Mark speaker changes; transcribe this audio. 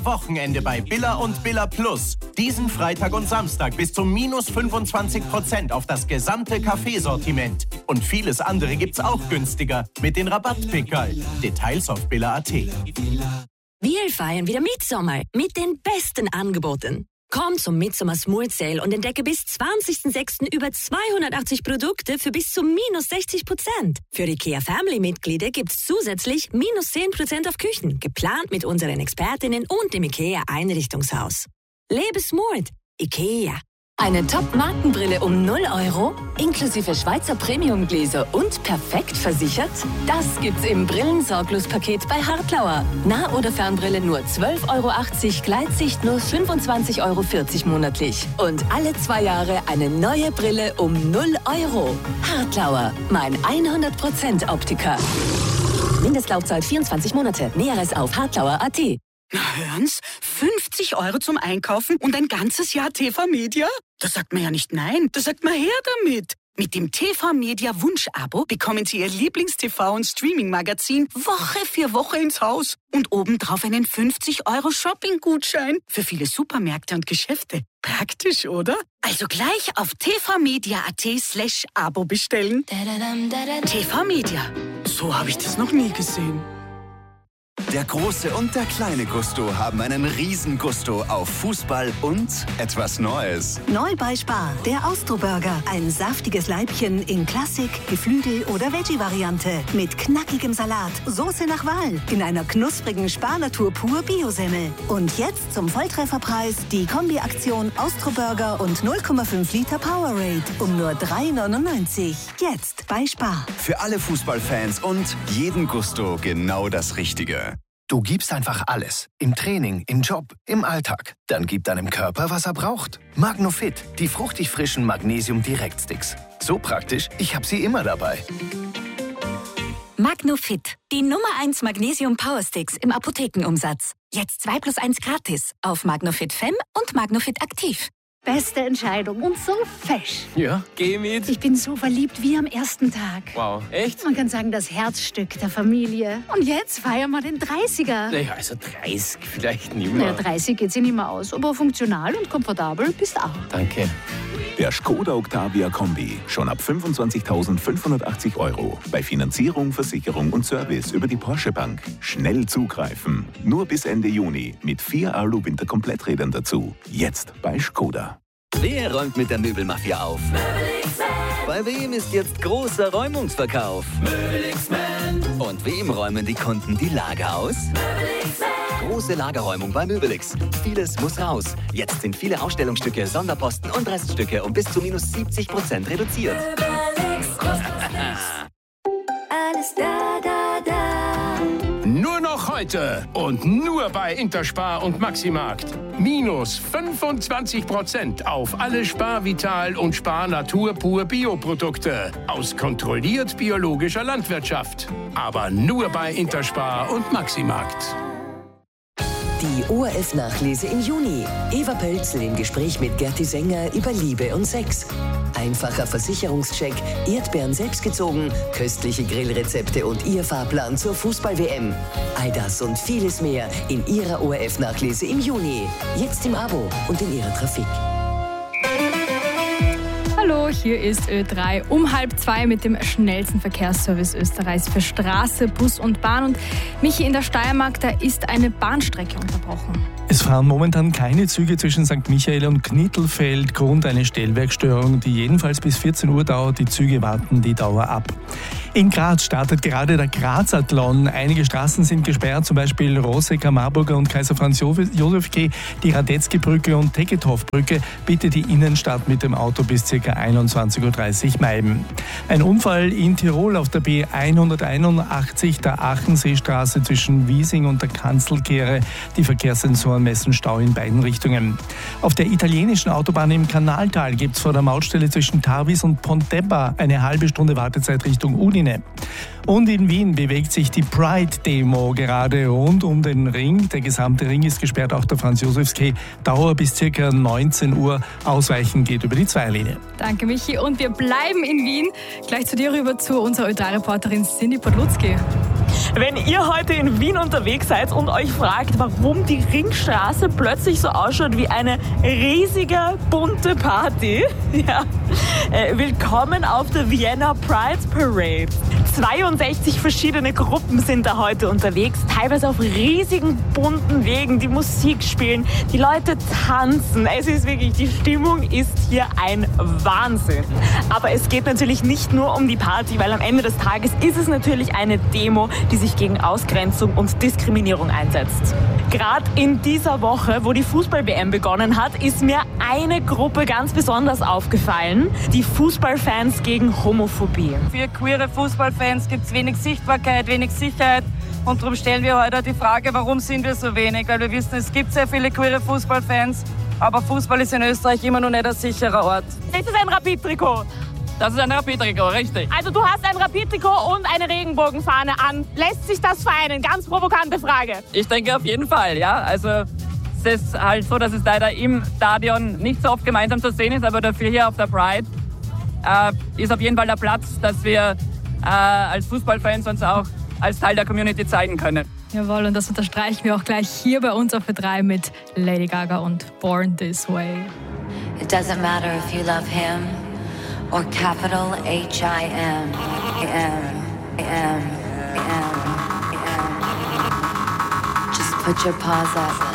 Speaker 1: Wochenende bei Billa und Billa Plus. Diesen Freitag und Samstag bis zu minus 25% auf das gesamte Kaffeesortiment. Und vieles andere gibt's auch günstiger mit den Rabattpickerl. Details auf billa.at.
Speaker 2: Wir feiern wieder Mitsommer mit den besten Angeboten. Komm zum Mitsommer Smooth Sale und entdecke bis 20.06. über 280 Produkte für bis zu minus 60%. Für IKEA Family-Mitglieder gibt's zusätzlich minus 10% auf Küchen, geplant mit unseren Expertinnen und dem IKEA Einrichtungshaus. Lebe smooth. IKEA.
Speaker 3: Eine Top-Markenbrille um 0 €, inklusive Schweizer Premium-Gläser und perfekt versichert? Das gibt's im Brillensorglos-Paket bei Hartlauer. Nah- oder Fernbrille nur 12,80 €, Gleitsicht nur 25,40 € monatlich. Und alle 2 Jahre eine neue Brille um 0 €. Hartlauer, mein 100% Optiker. Mindestlaufzeit 24 Monate. Näheres auf hartlauer.at.
Speaker 4: Na hören's, 50 € zum Einkaufen und ein ganzes Jahr TV-Media? Da sagt man ja nicht nein, da sagt man her damit. Mit dem TV-Media Wunsch-Abo bekommen Sie Ihr Lieblings-TV- und Streaming-Magazin Woche für Woche ins Haus und obendrauf einen 50 € Shopping-Gutschein für viele Supermärkte und Geschäfte. Praktisch, oder? Also gleich auf tvmedia.at/Abo bestellen. TV-Media, so habe ich das noch nie gesehen.
Speaker 5: Der große und der kleine Gusto haben einen riesen Gusto auf Fußball und etwas Neues.
Speaker 6: Neu bei Spar, der Austro-Burger. Ein saftiges Leibchen in Klassik, Geflügel- oder Veggie-Variante. Mit knackigem Salat, Soße nach Wahl, in einer knusprigen Spar-Natur pur Biosemmel. Und jetzt zum Volltrefferpreis die Kombi-Aktion Austro-Burger und 0,5 Liter Powerade um nur 3,99. Jetzt bei Spar.
Speaker 5: Für alle Fußballfans und jeden Gusto genau das Richtige.
Speaker 7: Du gibst einfach alles. Im Training, im Job, im Alltag. Dann gib deinem Körper, was er braucht. Magnofit, die fruchtig frischen Magnesium-Direktsticks. So praktisch, ich habe sie immer dabei.
Speaker 3: Magnofit, die Nummer 1 Magnesium Powersticks im Apothekenumsatz. Jetzt 2 + 1 gratis auf Magnofit Fem und Magnofit Aktiv.
Speaker 8: Beste Entscheidung und so fesch.
Speaker 9: Ja, geh mit.
Speaker 8: Ich bin so verliebt wie am ersten Tag.
Speaker 9: Wow, echt?
Speaker 8: Man kann sagen, das Herzstück der Familie. Und jetzt feiern wir den 30er.
Speaker 9: Naja, also 30 vielleicht nicht
Speaker 8: Naja,
Speaker 9: mehr.
Speaker 8: 30 geht sich nicht mehr aus, aber funktional und komfortabel bist auch.
Speaker 9: Danke.
Speaker 10: Der Skoda Octavia Kombi. Schon ab 25.580 €. Bei Finanzierung, Versicherung und Service über die Porsche Bank. Schnell zugreifen. Nur bis Ende Juni. Mit 4 Alu-Winter-Kompletträdern dazu. Jetzt bei Skoda.
Speaker 11: Wer räumt mit der Möbelmafia auf? Bei wem ist jetzt großer Räumungsverkauf? Und wem räumen die Kunden die Lager aus? Große Lagerräumung bei Möbelix. Vieles muss raus. Jetzt sind viele Ausstellungsstücke, Sonderposten und Reststücke um bis zu minus 70% reduziert.
Speaker 12: Alles da, da, da.
Speaker 13: Nur noch heute und nur bei Interspar und Maximarkt. Minus 25% auf alle Spar Vital und Spar Natur pur Bioprodukte aus kontrolliert biologischer Landwirtschaft. Aber nur bei Interspar und Maximarkt.
Speaker 14: Die ORF-Nachlese im Juni. Eva Pölzl im Gespräch mit Gerti Sänger über Liebe und Sex. Einfacher Versicherungscheck, Erdbeeren selbstgezogen, köstliche Grillrezepte und ihr Fahrplan zur Fußball-WM. All das und vieles mehr in ihrer ORF-Nachlese im Juni. Jetzt im Abo und in ihrer Trafik.
Speaker 15: Hallo, hier ist Ö3 um 1:30 mit dem schnellsten Verkehrsservice Österreichs für Straße, Bus und Bahn. Und Michi, in der Steiermark, da ist eine Bahnstrecke unterbrochen.
Speaker 16: Es fahren momentan keine Züge zwischen St. Michael und Knittelfeld. Grund eine Stellwerkstörung, die jedenfalls bis 14 Uhr dauert. Die Züge warten die Dauer ab. In Graz startet gerade der Grazathlon. Einige Straßen sind gesperrt, zum Beispiel Rosecker, Marburger und Kaiser Franz Josef Quai, die Radetzky-Brücke und Tegethoff-Brücke. Bitte die Innenstadt mit dem Auto bis ca. 21.30 Uhr meiden. Ein Unfall in Tirol auf der B181 der Achenseestraße zwischen Wiesing und der Kanzelkehre. Die Verkehrssensoren messen Stau in beiden Richtungen. Auf der italienischen Autobahn im Kanaltal gibt es vor der Mautstelle zwischen Tarvis und Pontebba eine halbe Stunde Wartezeit Richtung Udine. Und in Wien bewegt sich die Pride-Demo gerade rund um den Ring. Der gesamte Ring ist gesperrt, auch der Franz-Josefs-Quai. Dauer bis ca. 19 Uhr. Ausweichen geht über die Zweierlinie.
Speaker 15: Danke, Michi. Und wir bleiben in Wien. Gleich zu dir rüber zu unserer Ö3-Reporterin Cindy Podlutzki.
Speaker 17: Wenn ihr heute in Wien unterwegs seid und euch fragt, warum die Ringstraße plötzlich so ausschaut wie eine riesige, bunte Party, ja, willkommen auf der Vienna Pride Parade. 62 verschiedene Gruppen sind da heute unterwegs, teilweise auf riesigen, bunten Wegen, die Musik spielen, die Leute tanzen. Es ist wirklich, die Stimmung ist hier ein Wahnsinn. Aber es geht natürlich nicht nur um die Party, weil am Ende des Tages ist es natürlich eine Demo, die sich gegen Ausgrenzung und Diskriminierung einsetzt. Gerade in dieser Woche, wo die Fußball-WM begonnen hat, ist mir eine Gruppe ganz besonders aufgefallen. Die Fußballfans gegen Homophobie.
Speaker 18: Für queere Fußballfans gibt es wenig Sichtbarkeit, wenig Sicherheit. Und darum stellen wir heute die Frage, warum sind wir so wenig? Weil wir wissen, es gibt sehr viele queere Fußballfans, aber Fußball ist in Österreich immer noch nicht ein sicherer Ort.
Speaker 17: Das ist ein Rapid-Trikot.
Speaker 18: Das ist ein Rapid-Trikot, richtig.
Speaker 17: Also du hast ein Rapid-Trikot und eine Regenbogenfahne an. Lässt sich das vereinen? Ganz provokante Frage.
Speaker 18: Ich denke auf jeden Fall, ja. Also es ist halt so, dass es leider im Stadion nicht so oft gemeinsam zu sehen ist, aber dafür hier auf der Pride ist auf jeden Fall der Platz, dass wir als Fußballfans uns auch als Teil der Community zeigen können.
Speaker 15: Jawohl, und das unterstreichen wir auch gleich hier bei uns auf Ö3 mit Lady Gaga und Born This Way.
Speaker 12: It doesn't matter if you love him or capital H-I-M. Just put your paws up.